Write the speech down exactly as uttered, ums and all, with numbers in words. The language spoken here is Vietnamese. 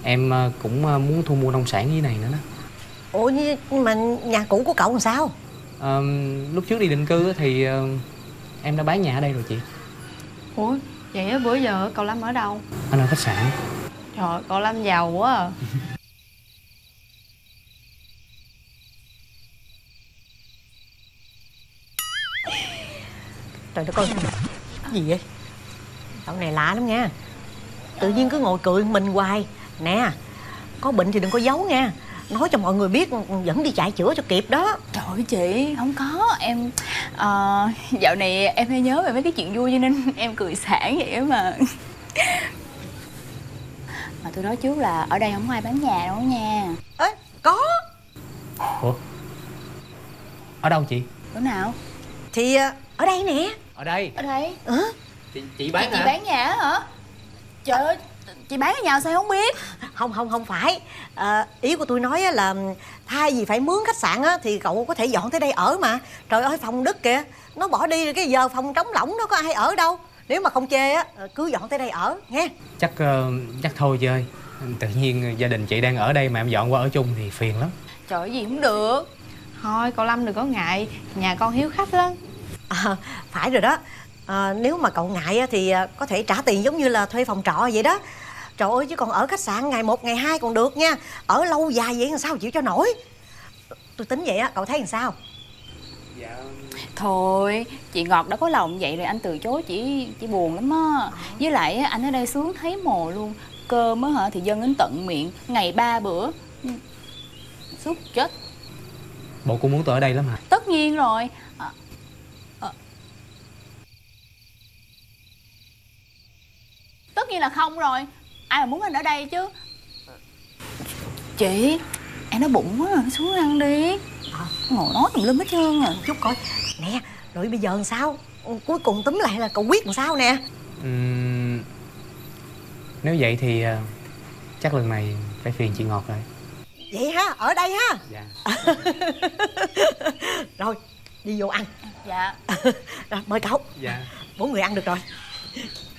Em cũng muốn thu mua nông sản dưới này nữa đó. Ủa nhưng mà nhà cũ của cậu làm sao? à, Lúc trước đi định cư thì em đã bán nhà ở đây rồi chị. Ủa vậy á, bữa giờ cậu Lâm ở đâu? Anh ở khách sạn. Trời, cậu Lâm giàu quá à. Trời đất ơi, cái gì vậy? Cậu này lạ lắm nha. Tự nhiên cứ ngồi cười mình hoài. Nè, có bệnh thì đừng có giấu nha. Nói cho mọi người biết dẫn đi chạy chữa cho kịp đó. Trời ơi chị, không có. Em à, dạo này em hay nhớ về mấy cái chuyện vui cho nên em cười sảng vậy á mà. Mà tôi nói trước là ở đây không có ai bán nhà đâu nha. Ê, có. Ủa? Ở đâu chị? Chỗ nào? Thì ở đây nè. Ở đây? Ở đây. Ừ. Chị, chị bán chị, hả? chị bán nhà hả? Trời ơi, chị bán ở nhà sao không biết? Không không không phải. à, Ý của tôi nói là thay vì phải mướn khách sạn á, thì cậu có thể dọn tới đây ở mà. Trời ơi, phòng đất kìa, nó bỏ đi rồi, cái giờ phòng trống lỏng nó có ai ở đâu. Nếu mà không chê á, cứ dọn tới đây ở nghe. Chắc uh, chắc thôi chị ơi. Tự nhiên gia đình chị đang ở đây mà em dọn qua ở chung thì phiền lắm. Trời, gì cũng được. Thôi cậu Lâm đừng có ngại, nhà con hiếu khách lắm. À, phải rồi đó. à, Nếu mà cậu ngại á, thì có thể trả tiền giống như là thuê phòng trọ vậy đó. Trời ơi, chứ còn ở khách sạn ngày một ngày hai còn được nha. Ở lâu dài vậy làm sao chịu cho nổi. Tôi tính vậy á, cậu thấy làm sao? Dạ. Thôi, chị Ngọt đã có lòng vậy rồi anh từ chối chị chị buồn lắm á. Với lại anh ở đây sướng thấy mồ luôn. Cơm á hả thì dâng đến tận miệng, ngày ba bữa. Sút chết. Bộ cũng muốn tôi ở đây lắm hả? Tất nhiên rồi. à, à. Tất nhiên là không rồi. Ai mà muốn anh ở đây chứ. Chị, em nói bụng quá, xuống ăn đi. à. Ngồi nói tùm lum hết trơn à. Chút coi. Nè, rồi bây giờ làm sao? Cuối cùng túm lại là cậu quyết làm sao nè? uhm, Nếu vậy thì uh, chắc lần này phải phiền chị Ngọt rồi. Vậy ha, ở đây ha. Dạ. Rồi, đi vô ăn. Dạ. Rồi, mời cậu. Dạ. Bốn người ăn được rồi.